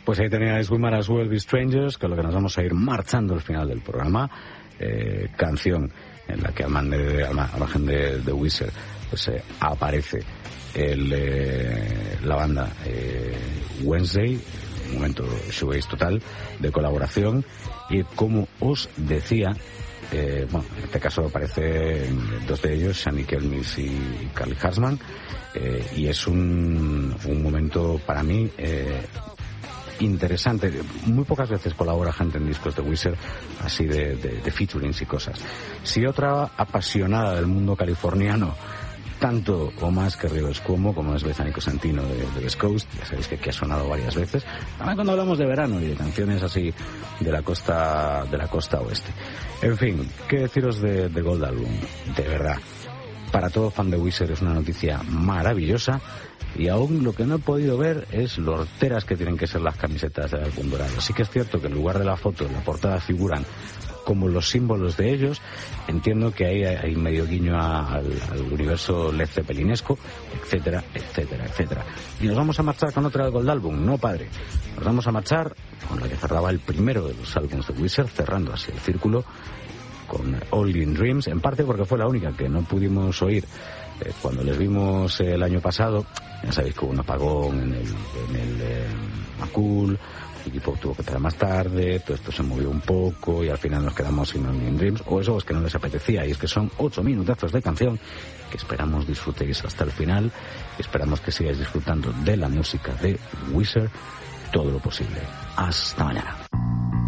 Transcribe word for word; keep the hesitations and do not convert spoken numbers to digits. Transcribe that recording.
Pues ahí teníais We Might As Well Be Strangers, con lo que nos vamos a ir marchando al final del programa. Eh, canción en la que al, man de, al margen de, de Weezer pues eh, aparece el, eh, la banda eh, Wednesday, un momento shoegaze total de colaboración, y como os decía, eh, bueno, en este caso aparecen dos de ellos, Shani Kelmis y Carly Harsman, eh, y es un, un momento para mí eh, interesante. Muy pocas veces colabora gente en discos de Weezer así de, de, de featurings y cosas. Si otra apasionada del mundo californiano, tanto o más que Rivers Cuomo, como es Bethany Cosentino de, de West Coast, ya sabéis que aquí ha sonado varias veces, también cuando hablamos de verano y de canciones así de la costa de la costa oeste. En fin, ¿qué deciros de, de Gold Album? De verdad, para todo fan de Weezer es una noticia maravillosa, y aún lo que no he podido ver es lo horteras que tienen que ser las camisetas del álbum dorado. Sí que es cierto que en lugar de la foto en la portada figuran como los símbolos de ellos. Entiendo que ahí hay medio guiño a, al, al universo Led Zeppelinesco, etcétera, etcétera, etcétera. Y nos vamos a marchar con otra Gold Album, no padre. Nos vamos a marchar con la que cerraba el primero de los álbumes de Weezer, cerrando así el círculo, con Only in Dreams, en parte porque fue la única que no pudimos oír eh, cuando les vimos eh, el año pasado. Ya sabéis que hubo un apagón en el, en el eh, Macul, el equipo tuvo que entrar más tarde, todo esto se movió un poco y al final nos quedamos sin Only in Dreams, o eso es que no les apetecía, y es que son ocho minutazos de canción que esperamos disfrutéis hasta el final, y esperamos que sigáis disfrutando de la música de Weezer todo lo posible. Hasta mañana.